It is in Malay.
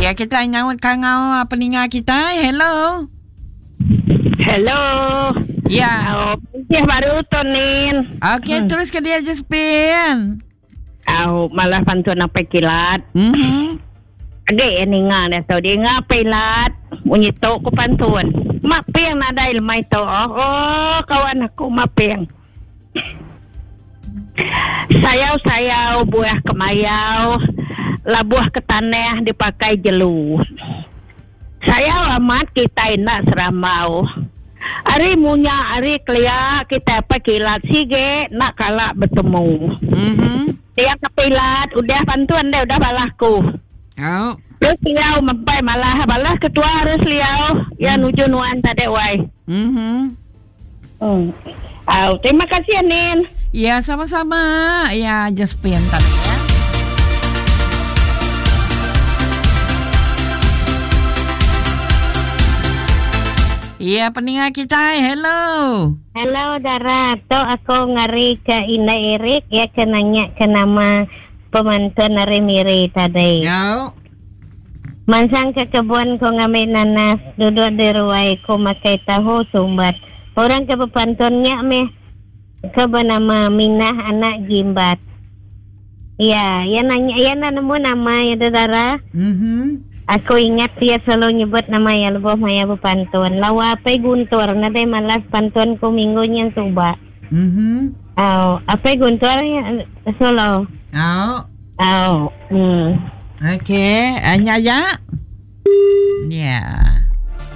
Ya, kita ngawat kangau pendengar kita. Hello. Hello. Ya. Masih baru tonin. Okey, terus ke dia Josephine. Malah bantuan apa kilat. Adik ni nga dah tahu dia ngapai lat. Bunyi tok ko pantun. Mapeng na dahil may to. Oh, kawan aku mapeng. Sayaw-sayaw buah kemayaw. Labuah ke tanah dipakai jelu. Sayaw amat kita nak seramau. Ari munya ari kelia kita pakilat sige nak kalah bertemu. Dia kepilat udah bantuan dia udah balahku. Oh. Terus liau mampai malah ketua harus liau ya nuju nuan tadi wai. Terima kasih Nin. Ya, sama-sama. Ya, Josephine tadi ya. Iya, pendengar kita. Hello. Hello, Dara. To aku ngari ke Ina Erik ya ke nanya ke nama pemantun Nari Miri tadi. Ya. Mansang ke kebun ko ngambil nanas, duduk di ruai ko makai tahu sumbat. Orang ke pepantunnya meh ke bernama Minah anak Gimbat. Ya, ya nanya ya nemu nama ya Dara. Aku ingat dia selalu nyebut nama ya lebih maya pantun. Lawa apa Guntur, nanti malas pantun ko minggunya coba. Apa Guntur ya Solo. Okey, Anya ya. Ya.